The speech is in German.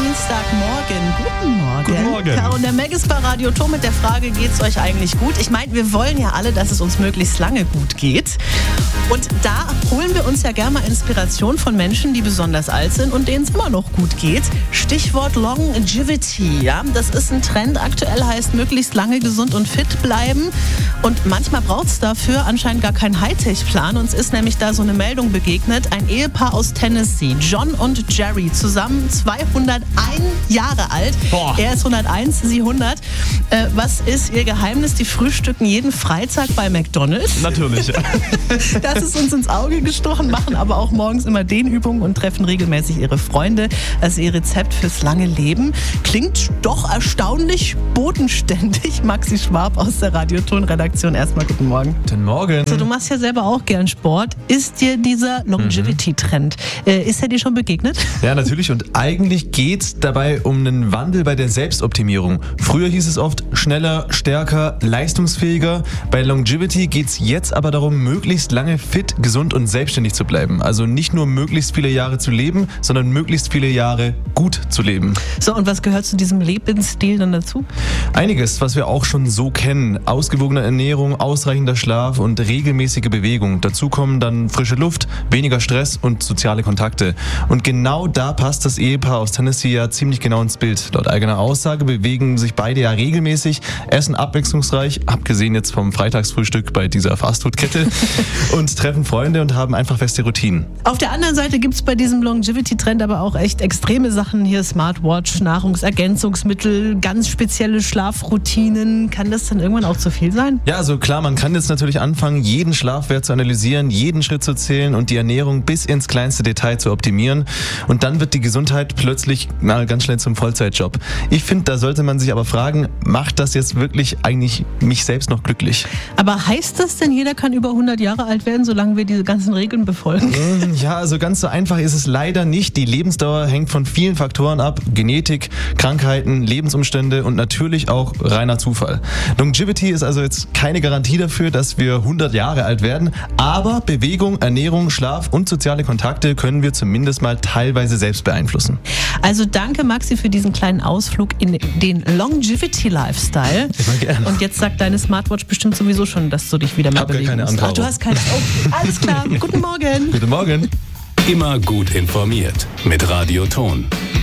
Dienstagmorgen. Guten Morgen. Guten Morgen. Caro und der Meg ist bei Radio Ton mit der Frage, geht's euch eigentlich gut? Ich meine, wir wollen ja alle, dass es uns möglichst lange gut geht. Und da holen wir uns ja gerne mal Inspiration von Menschen, die besonders alt sind und denen es immer noch gut geht. Stichwort Longevity. Ja? Das ist ein Trend. Aktuell heißt möglichst lange gesund und fit bleiben. Und manchmal braucht es dafür anscheinend gar keinen Hightech-Plan. Uns ist nämlich da so eine Meldung begegnet. Ein Ehepaar aus Tennessee, John und Jerry, zusammen 201 Jahre alt. Boah. Er ist 101, sie 100. Was ist ihr Geheimnis? Die frühstücken jeden Freitag bei McDonald's. Natürlich. Das ist uns ins Auge gestochen, machen aber auch morgens immer Dehnübungen und treffen regelmäßig ihre Freunde. Das ist ihr Rezept fürs lange Leben. Klingt doch erstaunlich bodenständig. Maxi Schwab aus der Radioton-Redaktion. Erstmal guten Morgen. Guten Morgen. So, du machst ja selber auch gern Sport. Ist dir dieser Longevity-Trend, ist er dir schon begegnet? Ja, natürlich. Und eigentlich geht es dabei um einen Wandel bei der Selbstoptimierung. Früher hieß es oft schneller, stärker, leistungsfähiger. Bei Longevity geht es jetzt aber darum, möglichst lange fit, gesund und selbstständig zu bleiben. Also nicht nur möglichst viele Jahre zu leben, sondern möglichst viele Jahre gut zu leben. So, und was gehört zu diesem Lebensstil dann dazu? Einiges, was wir auch schon so kennen. Ausgewogene Ernährung, ausreichender Schlaf und regelmäßige Bewegung. Dazu kommen dann frische Luft, weniger Stress und soziale Kontakte. Und genau da passt das Ehepaar aus Tennessee ja ziemlich genau ins Bild. Laut eigener Aussage bewegen sich beide ja regelmäßig, essen abwechslungsreich, abgesehen jetzt vom Freitagsfrühstück bei dieser Fastfood-Kette und treffen Freunde und haben einfach feste Routinen. Auf der anderen Seite gibt es bei diesem Longevity-Trend aber auch echt extreme Sachen. Hier Smartwatch, Nahrungsergänzungsmittel, ganz spezielle Schlafroutinen. Kann das dann irgendwann auch zu viel sein? Ja, also klar, man kann jetzt natürlich anfangen, jeden Schlafwert zu analysieren, jeden Schritt zu zählen und die Ernährung bis ins kleinste Detail zu optimieren. Und dann wird die Gesundheit plötzlich mal ganz schnell zum Vollzeitjob. Ich finde, da sollte man sich aber fragen, macht das jetzt wirklich eigentlich mich selbst noch glücklich? Aber heißt das denn, jeder kann über 100 Jahre alt werden, solange wir diese ganzen Regeln befolgen? Ja, also ganz so einfach ist es leider nicht. Die Lebensdauer hängt von vielen Faktoren ab. Genetik, Krankheiten, Lebensumstände und natürlich auch reiner Zufall. Longevity ist also jetzt keine Garantie dafür, dass wir 100 Jahre alt werden, aber Bewegung, Ernährung, Schlaf und soziale Kontakte können wir zumindest mal teilweise selbst beeinflussen. Also danke Maxi für diesen kleinen Ausflug in den Longevity-Lifestyle. Immer gerne. Und jetzt sagt deine Smartwatch bestimmt sowieso schon, dass du dich wieder mehr Hab gar bewegen keine musst. Ahnung. Ach, du hast keine. Oh, alles klar. Guten Morgen. Guten Morgen. Immer gut informiert mit Radio Ton.